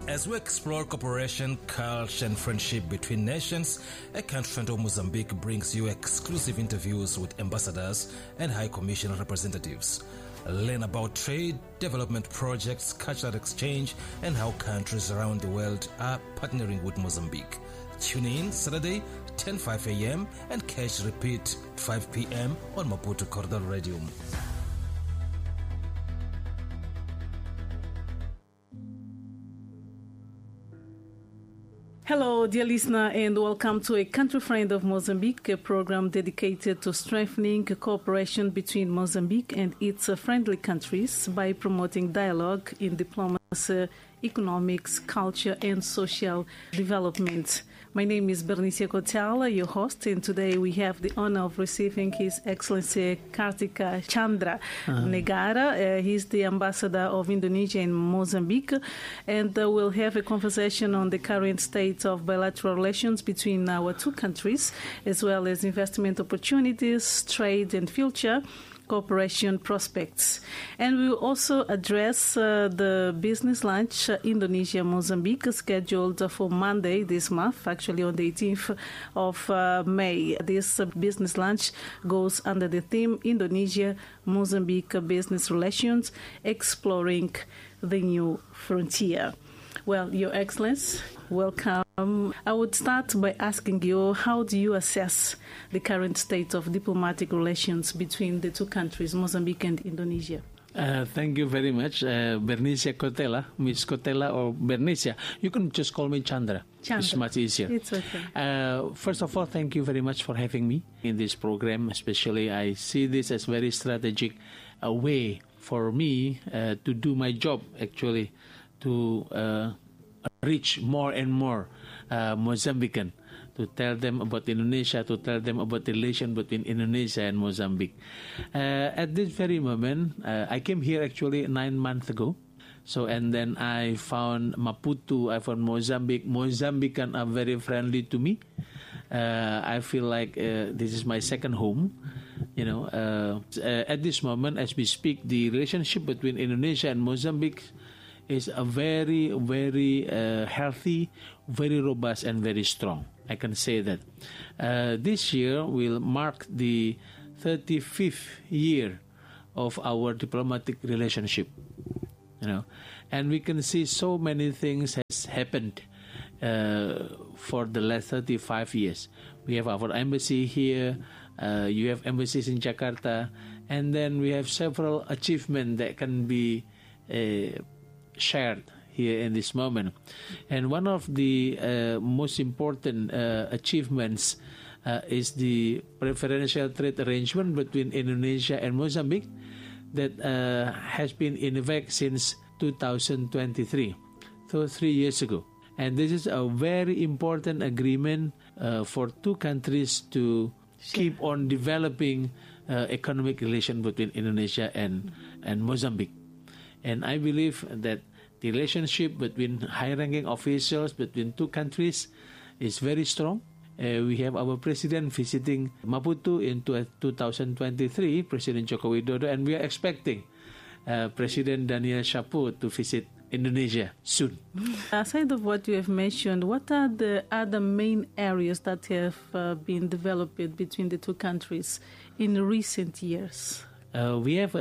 As we explore cooperation, culture, and friendship between nations, A Country Friend of Mozambique brings you exclusive interviews with ambassadors and High Commission representatives. Learn about trade, development projects, cultural exchange, and how countries around the world are partnering with Mozambique. Tune in Saturday, 10:05 a.m. and catch repeat 5 p.m. on Maputo Corridor Radio. Hello, dear listener, and welcome to A Country Friend of Mozambique, a program dedicated to strengthening cooperation between Mozambique and its friendly countries by promoting dialogue in diplomacy, economics, culture, and social development. My name is Bernicia Kotala, your host, and today we have the honor of receiving His Excellency Kartika Chandra Negara. He's the ambassador of Indonesia in Mozambique, and we'll have a conversation on the current state of bilateral relations between our two countries, as well as investment opportunities, trade, and future cooperation prospects. And we will also address the business lunch Indonesia-Mozambique scheduled for Monday this month, actually on the 18th of May. This business lunch goes under the theme Indonesia-Mozambique Business Relations, Exploring the New Frontier. Well, Your Excellency, welcome. I would start by asking you, how do you assess the current state of diplomatic relations between the two countries, Mozambique and Indonesia? Thank you very much, Bernicia Kotela, Miss Kotela or Bernicia. You can just call me Chandra. It's much easier. It's okay. First of all, thank you very much for having me in this program. Especially, I see this as very strategic way for me to do my job, actually, to reach more and more Mozambican, to tell them about Indonesia, to tell them about the relation between Indonesia and Mozambique. At this very moment, I came here actually 9 months ago. So, and then I found Maputo, I found Mozambique. Mozambican are very friendly to me. I feel like this is my second home. You know, at this moment, as we speak, the relationship between Indonesia and Mozambique is a very, very healthy, very robust, and very strong. I can say that. This year will mark the 35th year of our diplomatic relationship. You know, and we can see so many things has happened for the last 35 years. We have our embassy here. You have embassies in Jakarta, and then we have several achievements that can be shared here in this moment. And one of the most important achievements is the preferential trade arrangement between Indonesia and Mozambique that has been in effect since 2023, so 3 years ago. And this is a very important agreement for two countries to keep on developing economic relation between Indonesia and Mozambique. And I believe that the relationship between high-ranking officials between two countries is very strong. We have our president visiting Maputo in 2023, President Joko Widodo, and we are expecting President Daniel Shapo to visit Indonesia soon. Aside of what you have mentioned, what are the other main areas that have been developed between the two countries in recent years? We have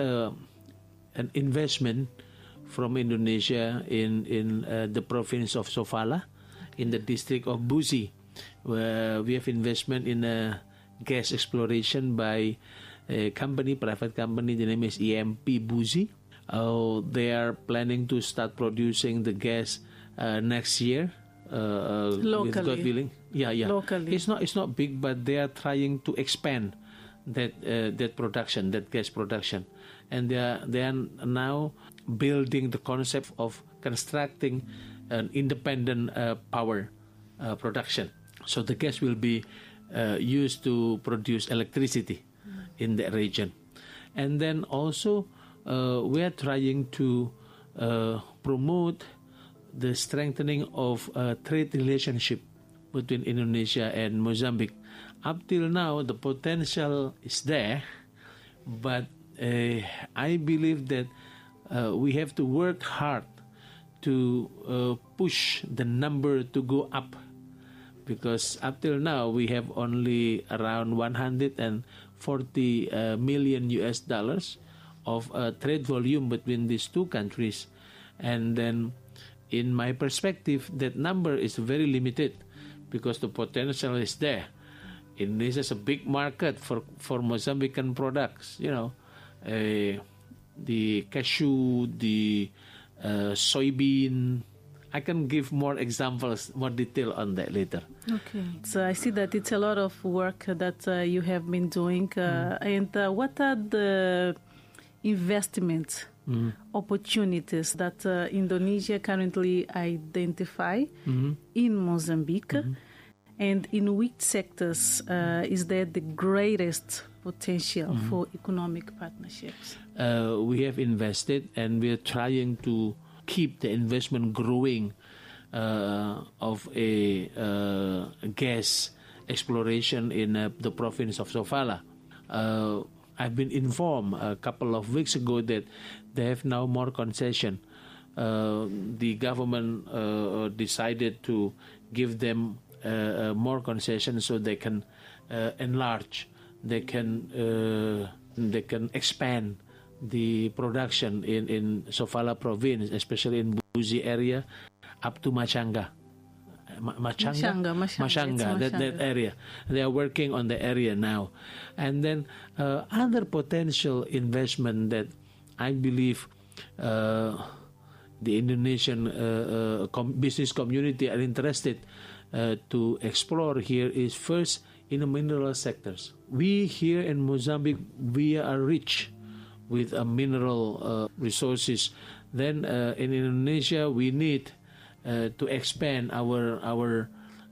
an investment from Indonesia in the province of Sofala, in the district of Buzi, where we have investment in gas exploration by a company, private company. The name is EMP Buzi. They are planning to start producing the gas next year. Locally. With God willing. Yeah. Locally. It's not big, but they are trying to expand that production, that gas production, and they are now building the concept of constructing an independent power production. So the gas will be used to produce electricity in the region. And then also we are trying to promote the strengthening of trade relationship between Indonesia and Mozambique. Up till now, the potential is there, but I believe that we have to work hard to push the number to go up, because up till now we have only around 140 million US dollars of trade volume between these two countries. And then in my perspective, that number is very limited because the potential is there. Indonesia is a big market for Mozambican products, the cashew, the soybean. I can give more examples, more detail on that later. Okay. So I see that it's a lot of work that you have been doing. And what are the investment opportunities that Indonesia currently identify in Mozambique? And in which sectors is there the greatest potential for economic partnerships? We have invested, and we are trying to keep the investment growing of a gas exploration in the province of Sofala. I've been informed a couple of weeks ago that they have now more concession. The government decided to give them more concession so they can enlarge, they can expand the production in Sofala province, especially in Buzi area, up to Machanga. Machanga, that area. They are working on the area now. And then other potential investment that I believe the Indonesian business community are interested to explore here is first in the mineral sectors. We here in Mozambique, we are rich with mineral resources. Then in Indonesia, we need to expand our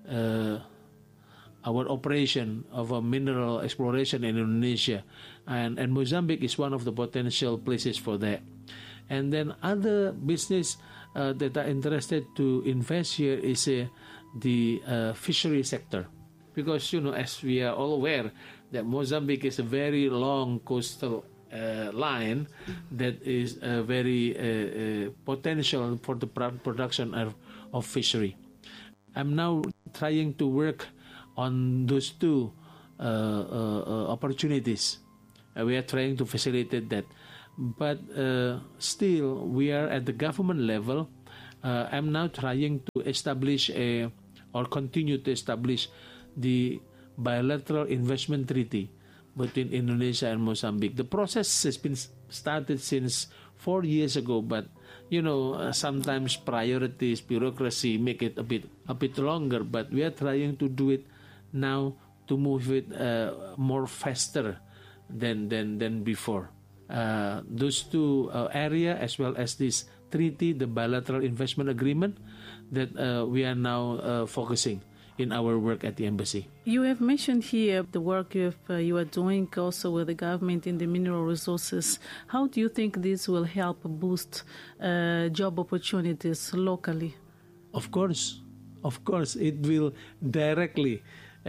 operation of a mineral exploration in Indonesia, and Mozambique is one of the potential places for that. And then other business that are interested to invest here is the fishery sector, because as we are all aware that Mozambique is a very long coastal line that is very potential for the production of fishery. I'm now trying to work on those two opportunities. We are trying to facilitate that, but still we are at the government level. I'm now trying to establish or continue to establish the bilateral investment treaty between Indonesia and Mozambique. The process has been started since 4 years ago, but sometimes priorities, bureaucracy make it a bit longer. But we are trying to do it now to move it more faster than before. Those two area, as well as this treaty, the bilateral investment agreement, that we are now focusing in our work at the embassy. You have mentioned here the work you are doing also with the government in the mineral resources. How do you think this will help boost job opportunities locally? Of course, it will directly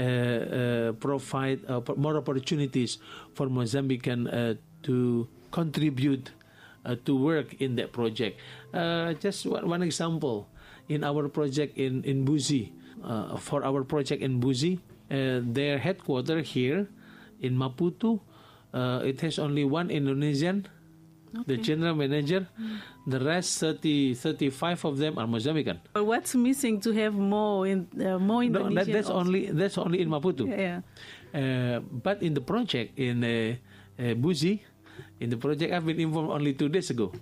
provide more opportunities for Mozambican to contribute to work in that project. Just one example, in our project in Buzi. For our project in Buzi, their headquarters here in Maputo, it has only one Indonesian, the general manager. The rest, 35 of them are Mozambican. What's missing to have more Indonesian? No, that's only in Maputo. Yeah. But in the project in Buzi, in the project I've been informed only 2 days ago,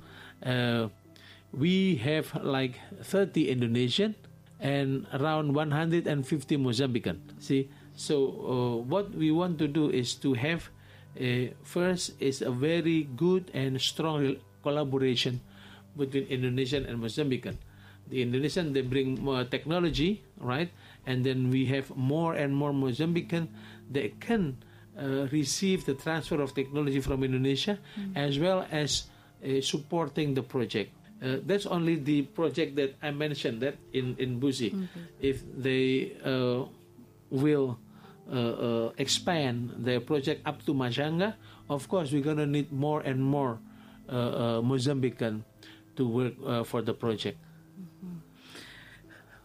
we have like 30 Indonesian and around 150 Mozambican. See, so what we want to do is to have first is a very good and strong collaboration between Indonesian and Mozambican. The Indonesian, they bring more technology, right? And then we have more and more Mozambican that can receive the transfer of technology from Indonesia, as well as supporting the project. That's only the project that I mentioned, that in Buzi. If they will expand their project up to Machanga, of course we're going to need more and more Mozambican to work for the project.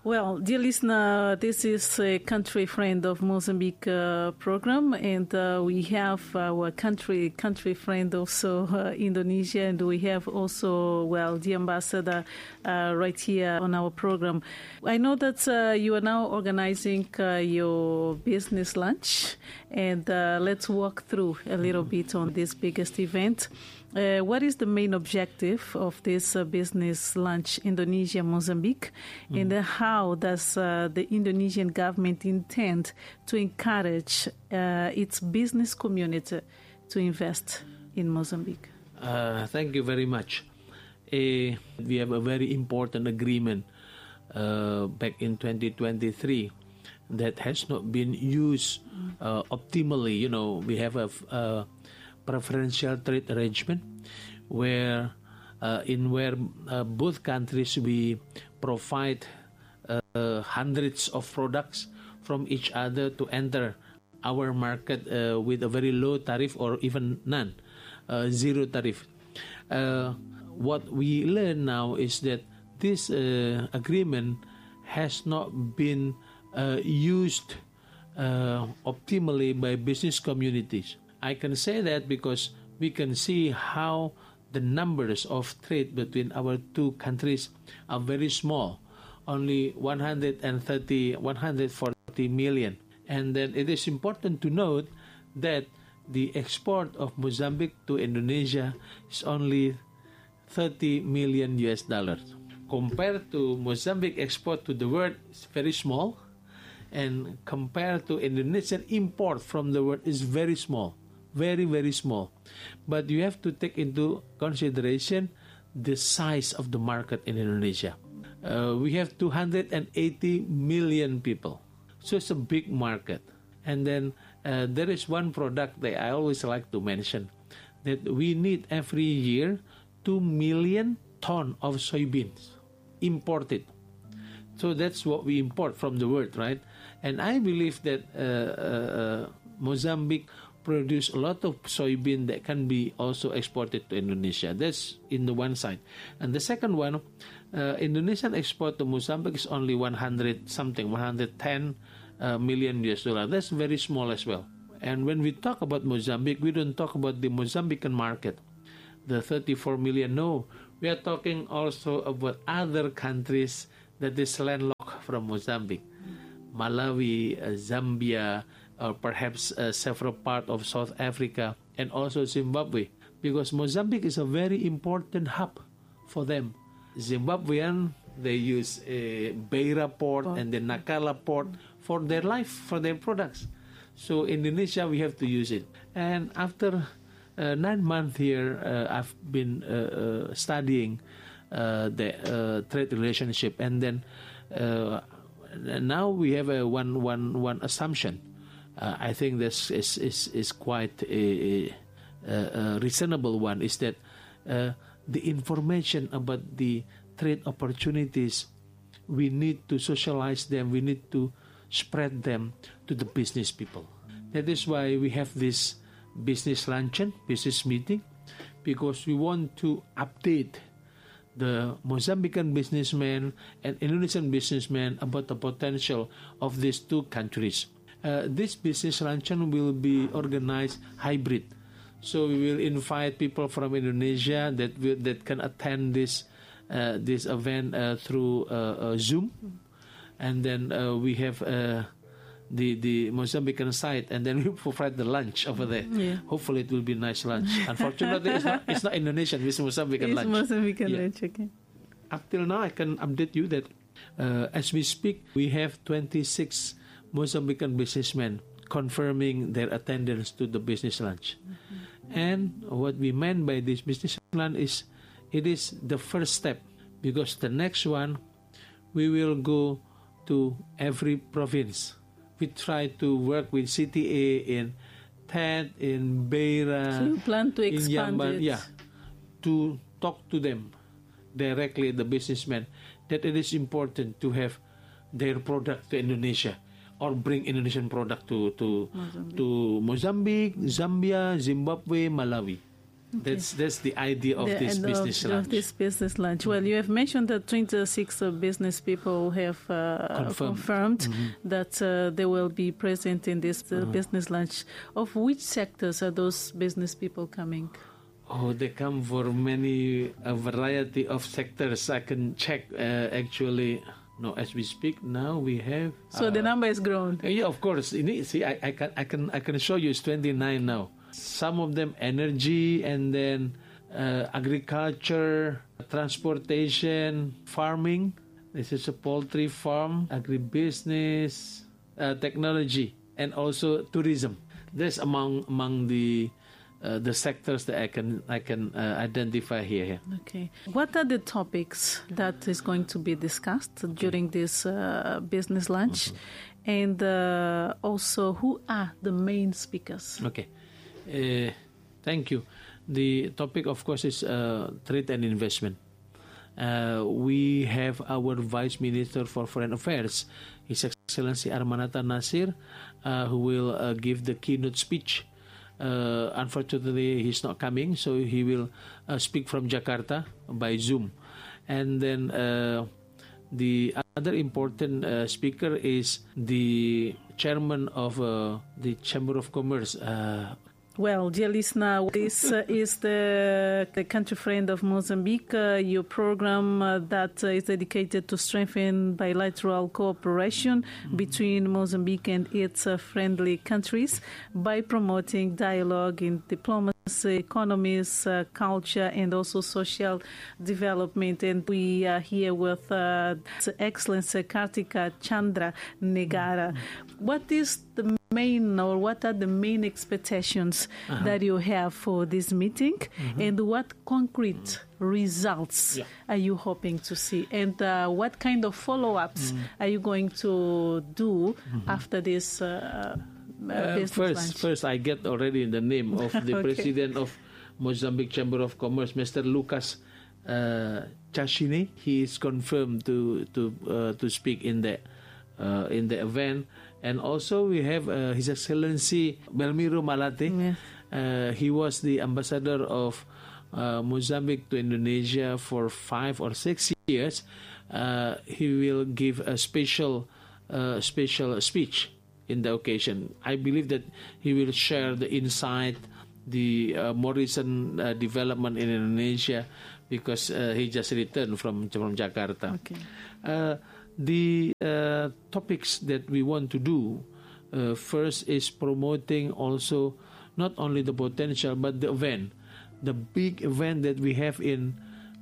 Well, dear listener, this is a Country Friend of Mozambique program, and we have our country friend also, Indonesia, and we have also, well, the ambassador right here on our program. I know that you are now organizing your business lunch, and let's walk through a little bit on this biggest event. What is the main objective of this business lunch Indonesia-Mozambique, and how does the Indonesian government intend to encourage its business community to invest in Mozambique? Thank you very much. We have a very important agreement back in 2023 that has not been used optimally. You know, we have a preferential trade arrangement where both countries we provide hundreds of products from each other to enter our market with a very low tariff or even none, zero tariff. What we learn now is that this agreement has not been used optimally by business communities. I can say that because we can see how the numbers of trade between our two countries are very small, only 140 million. And then it is important to note that the export of Mozambique to Indonesia is only $30 million. Compared to Mozambique export to the world, it's very small. And compared to Indonesian import from the world, is very small. Very, very small. But you have to take into consideration the size of the market in Indonesia. We have 280 million people. So it's a big market. And then there is one product that I always like to mention, that we need every year 2 million tons of soybeans imported. So that's what we import from the world, right? And I believe that Mozambique produce a lot of soybean that can be also exported to Indonesia. That's in the one side. And the second one, Indonesian export to Mozambique is only 110 million US dollar. That's very small as well. And when we talk about Mozambique, we don't talk about the Mozambican market, the 34 million. No, we are talking also about other countries that is landlocked from Mozambique. Malawi, Zambia, or perhaps several parts of South Africa, and also Zimbabwe, because Mozambique is a very important hub for them. Zimbabwean, they use Beira port and the Nacala port for their life, for their products. So Indonesia, we have to use it. And after 9 months here, I've been studying the trade relationship, and then now we have one assumption. I think this is quite a reasonable one, is that the information about the trade opportunities, we need to socialize them, we need to spread them to the business people. That is why we have this business luncheon, business meeting, because we want to update the Mozambican businessmen and Indonesian businessmen about the potential of these two countries. This business luncheon will be organized hybrid. So we will invite people from Indonesia that can attend this event through Zoom, and then we have the Mozambican side, and then we provide the lunch over there. Yeah. Hopefully it will be a nice lunch. Unfortunately, it's not Indonesian, it's Mozambican lunch. It's Mozambican lunch, okay. Up till now, I can update you that as we speak, we have 26 Mozambican businessmen confirming their attendance to the business lunch. Mm-hmm. And what we meant by this business lunch is, it is the first step, because the next one, we will go to every province. We try to work with CTA in Tet, in Beira, so you plan to expand in Jamban, it? Yeah, to talk to them directly, the businessmen, that it is important to have their product to Indonesia, or bring Indonesian product to Mozambique, Zambia, Zimbabwe, Malawi. Okay. That's the idea of this business lunch. Of this business lunch. Well, you have mentioned that 26 business people have confirmed that they will be present in this business lunch. Of which sectors are those business people coming? Oh, they come for a variety of sectors. I can check actually. No, as we speak now, we have. So the number has grown. Yeah, of course. See, I can show you. It's 29 now. Some of them energy, and then agriculture, transportation, farming. This is a poultry farm, agribusiness, technology, and also tourism. That's among the sectors that I can identify here. Okay. What are the topics that is going to be discussed during this business lunch? And also, who are the main speakers? Okay. Thank you. The topic, of course, is trade and investment. We have our Vice Minister for Foreign Affairs, His Excellency Armanata Nasir, who will give the keynote speech. Unfortunately, he's not coming, so he will speak from Jakarta by Zoom. And then the other important speaker is the chairman of the Chamber of Commerce. Well, dear listener, this is the Country Friend of Mozambique, your program that is dedicated to strengthen bilateral cooperation between Mozambique and its friendly countries by promoting dialogue in diplomacy, economies, culture, and also social development. And we are here with Excellency Kartika Chandra Negara. What is the what are the main expectations that you have for this meeting, and what concrete results are you hoping to see, and what kind of follow-ups are you going to do after this business lunch? First, I get already the name of the president of Mozambique Chamber of Commerce, Mr. Lucas Chashine. He is confirmed to speak in the event. And also we have His Excellency Belmiro Malate. He was the ambassador of Mozambique to Indonesia for 5 or 6 years. He will give a special speech in the occasion. I believe that he will share the insight, the more recent development in Indonesia, because he just returned from Jakarta. Okay. The topics that we want to do first is promoting also not only the potential but the event, the big event that we have in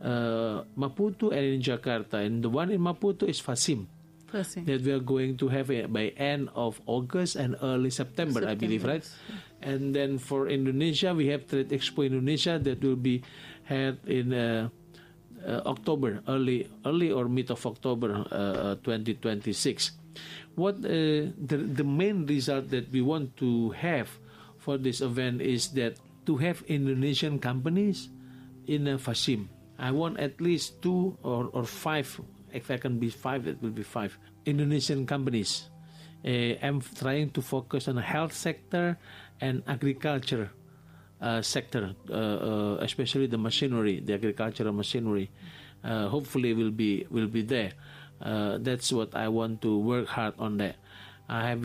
Maputo and in Jakarta. And the one in Maputo is FASIM, that we are going to have it by end of August and early September, I believe, right? And then for Indonesia, we have Trade Expo Indonesia that will be held in October, early or mid of October 2026. What the main result that we want to have for this event is that to have Indonesian companies in FASIM. I want at least 2 or 5. If I can be 5, it will be 5 Indonesian companies. I'm trying to focus on the health sector and agriculture sector, especially the machinery, the agricultural machinery. Hopefully will be there. That's what I want to work hard on. That I have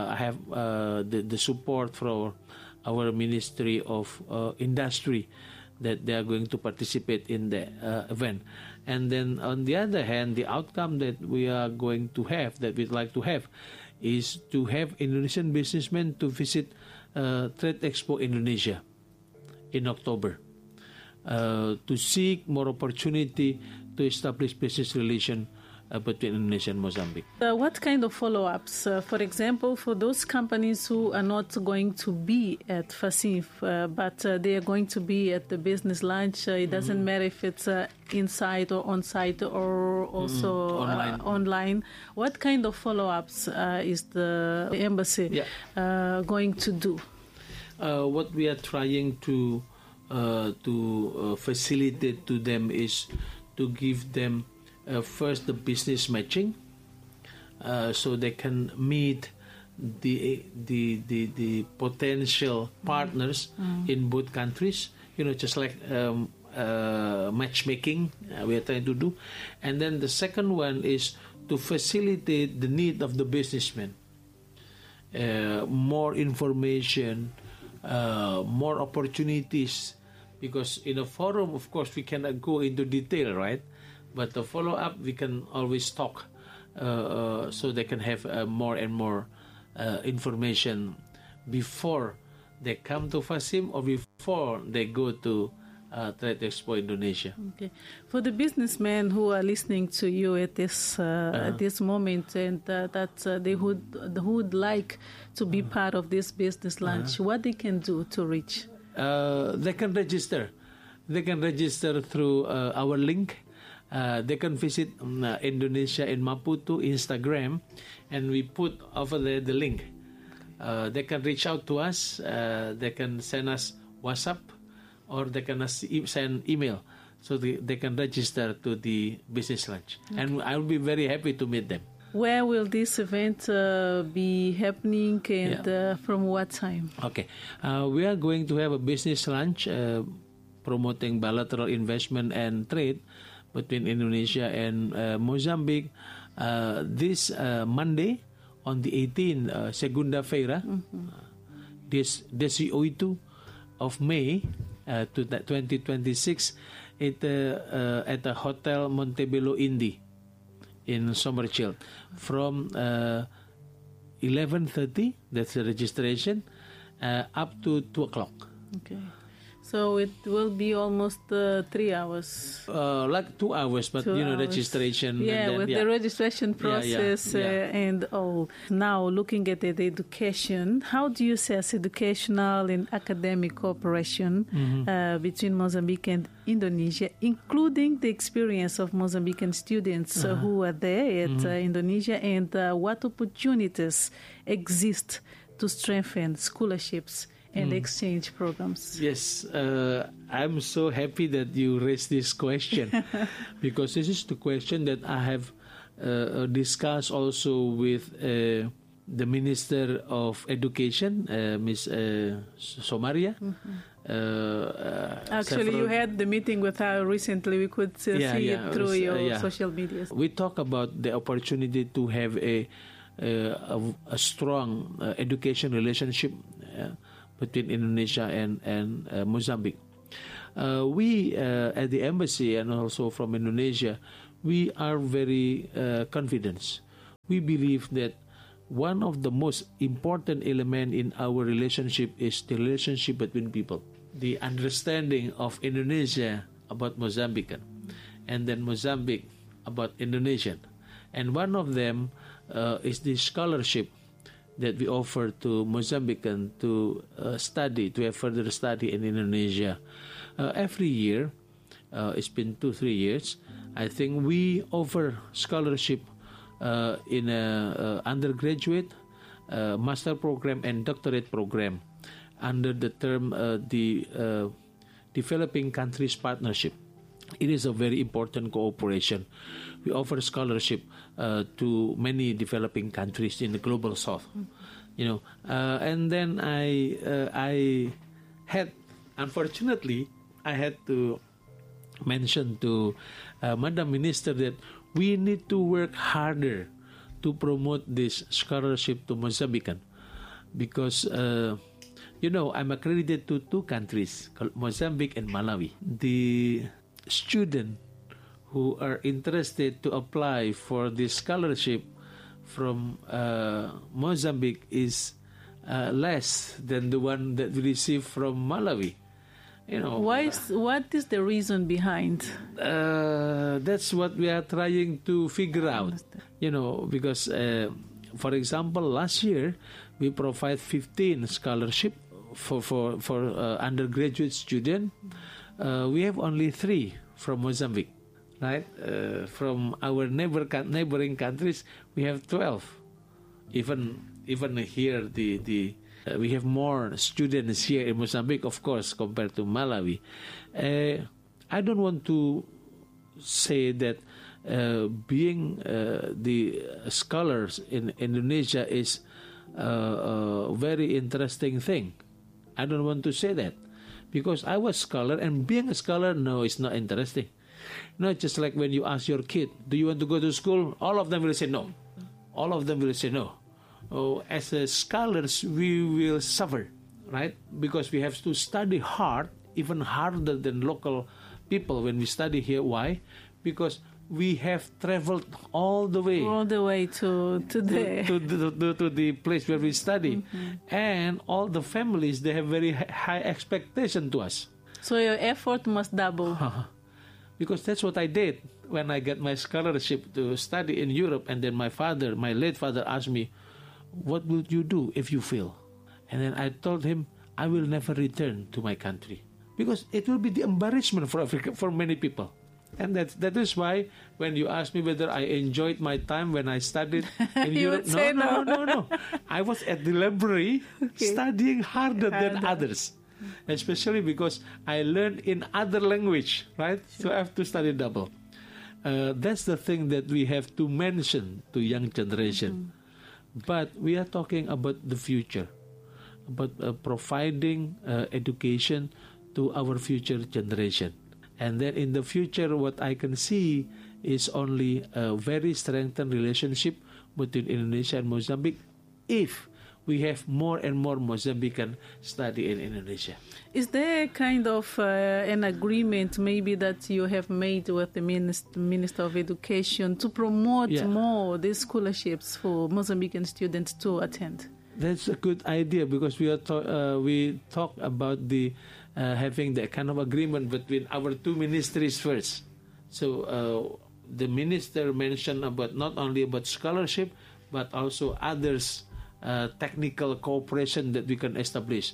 the support from our Ministry of Industry that they are going to participate in the event. And then on the other hand, the outcome that we are going to have, that we'd like to have, is to have Indonesian businessmen to visit Trade Expo Indonesia in October, to seek more opportunity to establish business relation between Indonesia and Mozambique. What kind of follow-ups? For example, for those companies who are not going to be at FASIM, but they are going to be at the business lunch, it doesn't matter if it's inside or on-site or also online. What kind of follow-ups is the embassy going to do? What we are trying to facilitate to them is to give them first the business matching, so they can meet the potential partners in both countries, just like matchmaking we are trying to do. And then the second one is to facilitate the need of the businessman. More information, more opportunities, because in a forum, of course, we cannot go into detail, right? But the follow-up, we can always talk so they can have more and more information before they come to FASIM or before they go to Trade Expo Indonesia. Okay. For the businessmen who are listening to you at this moment, and that they would like to be part of this business lunch, what they can do to reach? They can register. They can register through our link. They can visit Indonesia in Maputo Instagram, and we put over there the link. They can reach out to us. They can send us WhatsApp, or they can send email, so they can register to the business lunch. Okay. And I'll be very happy to meet them. Where will this event be happening, and from what time? Okay. We are going to have a business lunch promoting bilateral investment and trade between Indonesia and Mozambique this Monday on the 18th, Segunda-feira, this 18 of May to 2026 at the Hotel Montebello Indi in Somerchild from 11:30, that's the registration, up to 2 o'clock. Okay. So it will be almost 3 hours. Like 2 hours, but 2 hours. Registration. Yeah, and then, with the registration process and all. Now, looking at the education, how do you assess educational and academic cooperation between Mozambique and Indonesia, including the experience of Mozambican students who are there at Indonesia, and what opportunities exist to strengthen scholarships and exchange programs? Yes, I'm so happy that you raised this question because this is the question that I have discussed also with the Minister of Education, Ms. Somaria. Actually, you had the meeting with her recently. We could see it through your social media. We talk about the opportunity to have a strong education relationship between Indonesia and Mozambique. We at the embassy and also from Indonesia, we are very confident. We believe that one of the most important elements in our relationship is the relationship between people. The understanding of Indonesia about Mozambican, and then Mozambique about Indonesian. And one of them is the scholarship that we offer to Mozambican to study, to have further study in Indonesia. Every year, it's been 2-3 years, I think we offer scholarship in a undergraduate, master program, and doctorate program under the term the Developing Countries Partnership. It is a very important cooperation. We offer scholarship to many developing countries in the global south, and then I had, unfortunately, I had to mention to Madam Minister that we need to work harder to promote this scholarship to Mozambican, because I'm accredited to 2 countries, Mozambique and Malawi. The student who are interested to apply for this scholarship from Mozambique is less than the one that we receive from Malawi. What is the reason behind? That's what we are trying to figure out. Because for example, last year we provide 15 scholarship for undergraduate student. We have only 3 from Mozambique, right? From our neighboring countries, we have 12. Even here, we have more students here in Mozambique, of course, compared to Malawi. I don't want to say that being the scholars in Indonesia is a very interesting thing. I don't want to say that, because I was scholar, and being a scholar, no, it's not interesting. Just like when you ask your kid, do you want to go to school? All of them will say no. All of them will say no. Oh, as a scholars, we will suffer, right? Because we have to study hard, even harder than local people when we study here. Why? Because we have traveled all the way to there, to the place where we study, and all the families, they have very high expectation to us. So your effort must double. Because that's what I did when I got my scholarship to study in Europe, and then my late father, asked me, "What will you do if you fail?" And then I told him, "I will never return to my country, because it will be the embarrassment for Africa, for many people." And that is why when you ask me whether I enjoyed my time when I studied in Europe, would say no. I was at the library studying harder than others, especially because I learned in other language, right? So I have to study double. That's the thing that we have to mention to young generation. But we are talking about the future, about providing education to our future generation. And then in the future, what I can see is only a very strengthened relationship between Indonesia and Mozambique if we have more and more Mozambican study in Indonesia. Is there kind of an agreement maybe that you have made with the Minister of Education to promote more these scholarships for Mozambican students to attend? That's a good idea, because we talk about the having that kind of agreement between our two ministries first. So the minister mentioned about not only about scholarship, but also others technical cooperation that we can establish.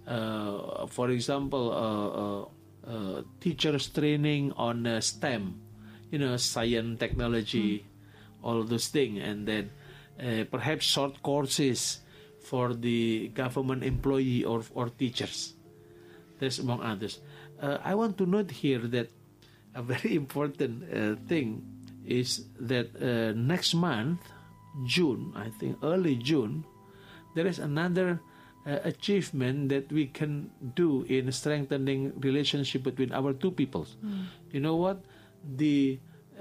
For example, teachers training on STEM, science, technology, all those things, and then perhaps short courses for the government employee or teachers. That's among others. I want to note here that a very important thing is that next month, June, I think early June, there is another achievement that we can do in strengthening relationship between our two peoples. You know what? The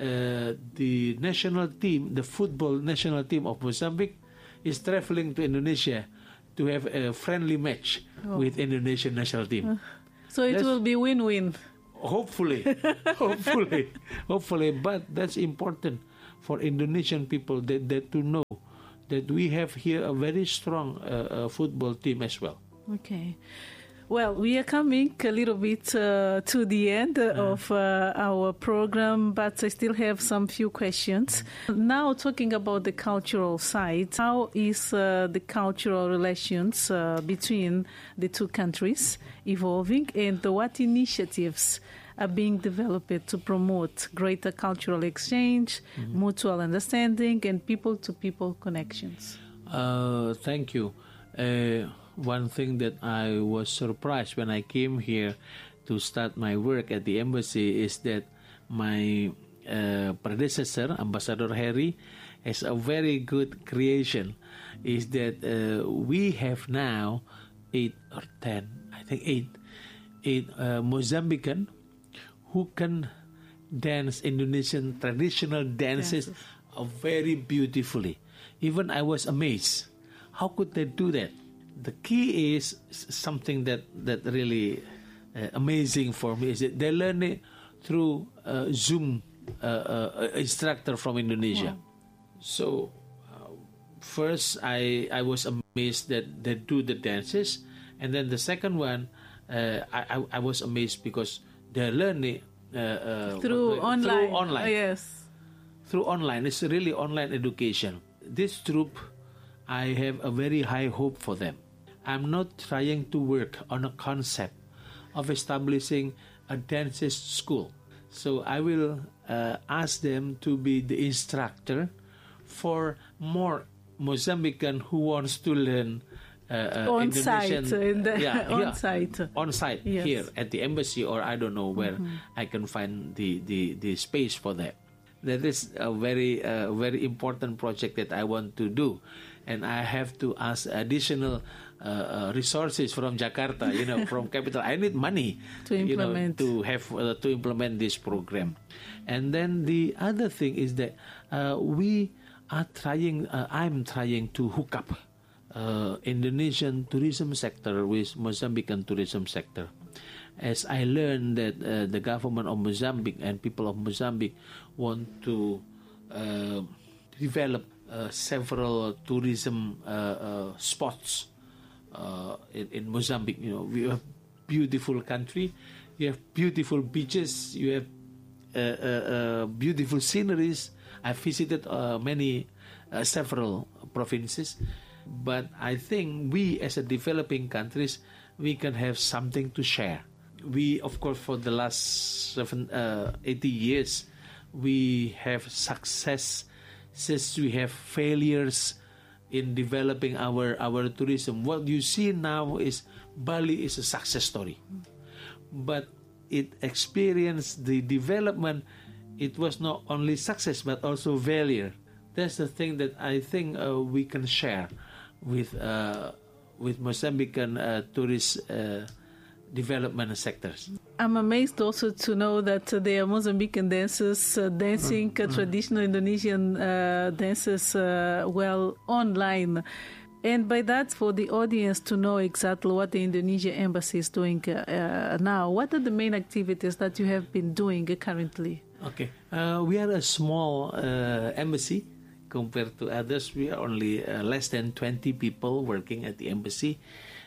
national team, the football national team of Mozambique, is traveling to Indonesia to have a friendly match with Indonesian national team. So it will be win-win. Hopefully. But that's important for Indonesian people that to know that we have here a very strong football team as well. Okay. Well, we are coming a little bit to the end of our program, but I still have some few questions. Now, talking about the cultural side, how is the cultural relations between the two countries evolving, and what initiatives are being developed to promote greater cultural exchange, mutual understanding, and people-to-people connections? Thank you. One thing that I was surprised when I came here to start my work at the embassy is that my predecessor, Ambassador Harry, has a very good creation. Is that we have now 8 or 10, I think 8 Mozambican who can dance Indonesian traditional dances very beautifully. Even I was amazed. How could they do that? The key is something that really amazing for me is that they learn it through Zoom instructor from Indonesia. Wow. So first I was amazed that they do the dances, and then the second one I was amazed because they learn it through online. Through online. Yes. Through online. It's really online education. This troop, I have a very high hope for them. I'm not trying to work on a concept of establishing a dances school. So I will ask them to be the instructor for more Mozambican who wants to learn on site, on site here at the embassy, or I don't know where I can find the space for that. That is a very important project that I want to do, and I have to ask additional resources from Jakarta, from capital. I need money to implement to implement this program. And then the other thing is that we are trying. I'm trying to hook up Indonesian tourism sector with Mozambican tourism sector. As I learned that the government of Mozambique and people of Mozambique want to develop several tourism spots in Mozambique. We have beautiful country, you have beautiful beaches, you have beautiful sceneries. I visited several provinces, but I think we as a developing countries, we can have something to share. We, of course, for the last 80 years, we have success since we have failures in developing our tourism. What you see now is Bali is a success story, but it experienced the development. It was not only success but also failure. That's the thing that I think we can share with Mozambican tourist development sectors. I'm amazed also to know that there are Mozambican dancers dancing traditional Indonesian dances online. And by that, for the audience to know exactly what the Indonesia Embassy is doing now, what are the main activities that you have been doing currently? Okay. We are a small embassy compared to others. We are only less than 20 people working at the embassy.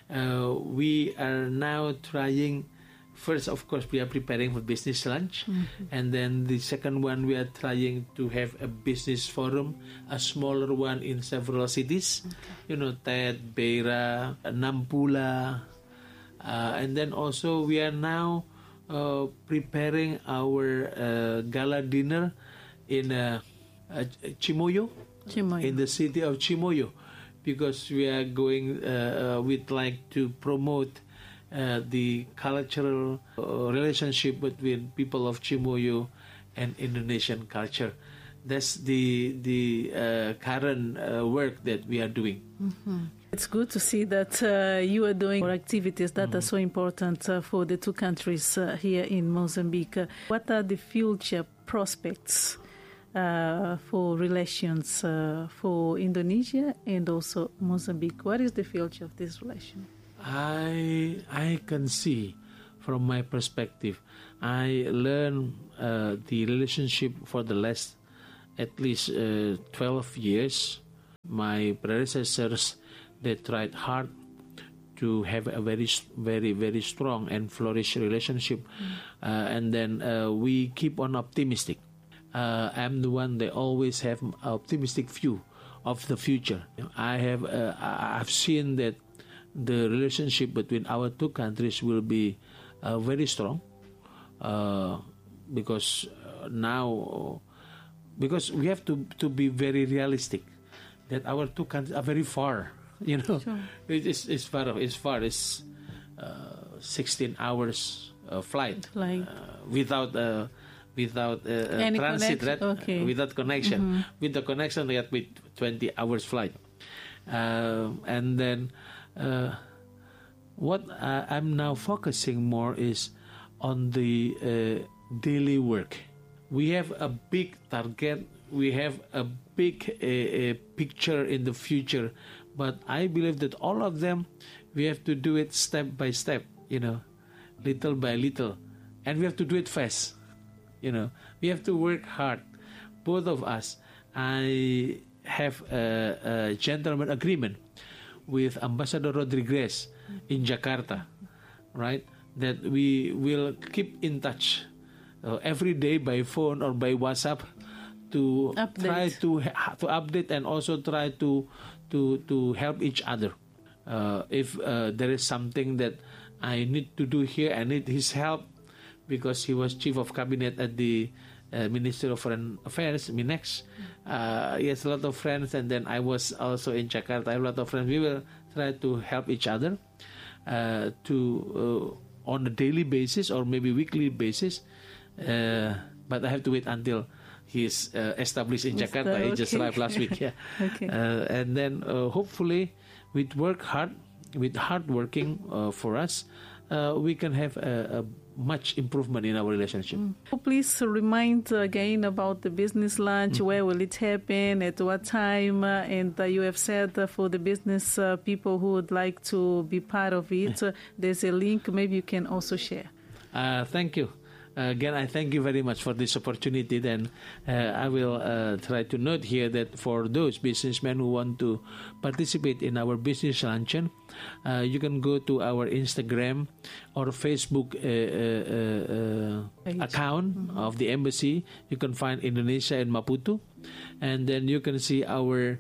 We are now trying, first, of course, we are preparing for business lunch. And then the second one, we are trying to have a business forum, a smaller one in several cities. Ted, Beira, Nampula. And then also we are now preparing our gala dinner in Chimoio, in the city of Chimoio. Because we are going, we'd like to promote the cultural relationship between people of Chimoio and Indonesian culture. That's the current work that we are doing. It's good to see that you are doing activities that are so important for the two countries here in Mozambique. What are the future prospects for relations for Indonesia and also Mozambique? What is the future of this relation? I can see from my perspective. I learned the relationship for the last at least 12 years. My predecessors, they tried hard to have a very, very, very strong and flourish relationship. And then we keep on optimistic. I'm the one that always have an optimistic view of the future. I've seen that the relationship between our two countries will be very strong because we have to be very realistic that our two countries are very far. Sure. It's far. It's 16 hours flight without transit, right? Okay. Without connection. With the connection, we have 20 hours flight. And then what I'm now focusing more is on the daily work. We have a big target. We have a big picture in the future. But I believe that all of them, we have to do it step by step, little by little. And we have to do it fast. We have to work hard, both of us. I have a gentleman agreement with Ambassador Rodriguez in Jakarta, right? That we will keep in touch every day by phone or by WhatsApp to try to update and also try to help each other. If there is something that I need to do here, I need his help, because he was chief of cabinet at the Ministry of Foreign Affairs, MINEX. He has a lot of friends, and then I was also in Jakarta. I have a lot of friends. We will try to help each other on a daily basis or maybe weekly basis. But I have to wait until He's established in Jakarta. He just arrived last week. Yeah. Okay. And then hopefully, with hard working for us, we can have a much improvement in our relationship. Please remind again about the business lunch. Where will it happen? At what time? And you have said for the business people who would like to be part of it, there's a link. Maybe you can also share. Thank you. Again, I thank you very much for this opportunity. Then I will try to note here that for those businessmen who want to participate in our business luncheon, you can go to our Instagram or Facebook account of the embassy. You can find Indonesia in Maputo, and then you can see our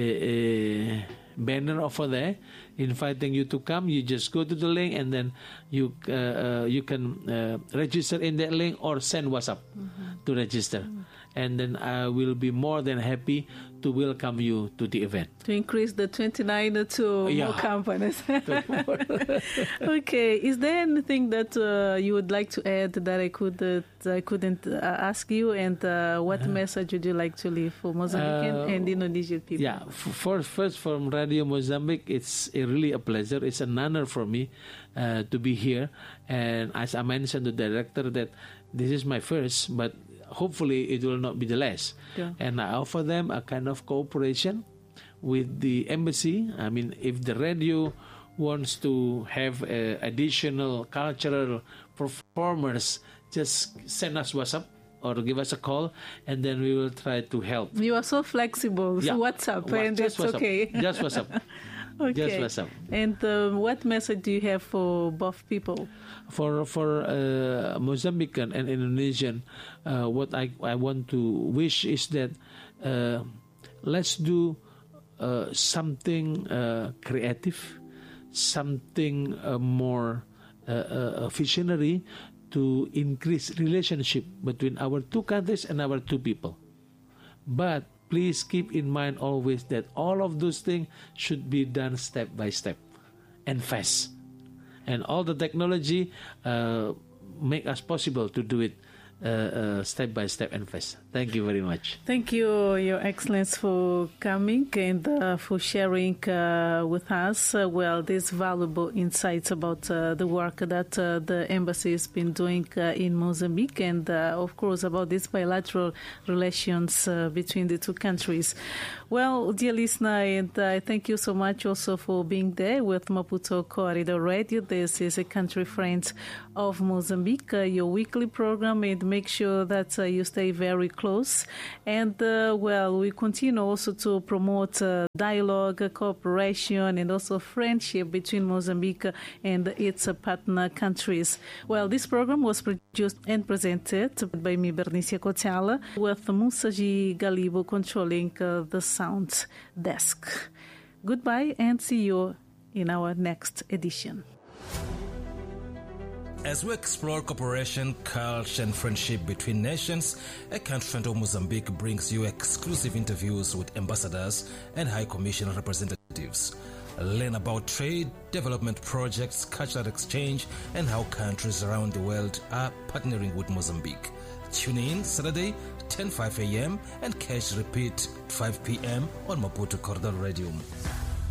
banner over there inviting you to come. You just go to the link, and then you can register in that link or send WhatsApp to register. And then I will be more than happy to welcome you to the event. To increase the 29 to more companies. Okay. Is there anything that you would like to add that I couldn't ask you? And what message would you like to leave for Mozambican and Indonesian people? Yeah. First, from Radio Mozambique, it's really a pleasure. It's an honor for me to be here. And as I mentioned to the director that this is my first, but hopefully it will not be the last. Yeah. And I offer them a kind of cooperation with the embassy. I mean, if the radio wants to have additional cultural performers, just send us WhatsApp or give us a call, and then we will try to help. You are so flexible. Yeah. So WhatsApp, and it's WhatsApp. Okay. Just WhatsApp. Okay. Just WhatsApp. And what message do you have for both people? For Mozambican and Indonesian, what I want to wish is that let's do something creative, something more visionary to increase relationship between our two countries and our two people. But please keep in mind always that all of those things should be done step by step and fast. And all the technology make us possible to do it step by step and fast. Thank you very much. Thank you, Your Excellence, for coming and for sharing with us these valuable insights about the work that the embassy has been doing in Mozambique, and of course about these bilateral relations between the two countries. Well, dear listener, and thank you so much also for being there with Maputo Corridor Radio. This is a Country Friends of Mozambique, your weekly program, and make sure that you stay very close. And, we continue also to promote dialogue, cooperation, and also friendship between Mozambique and its partner countries. Well, this program was produced and presented by me, Bernicia Kotala, with Musaji Galibo controlling the sound desk. Goodbye and see you in our next edition. As we explore cooperation, culture, and friendship between nations, A Country Friend of Mozambique brings you exclusive interviews with ambassadors and High Commission representatives. Learn about trade, development projects, cultural exchange, and how countries around the world are partnering with Mozambique. Tune in Saturday, 10:05 a.m. and catch repeat 5 p.m. on Maputo Corridor Radio.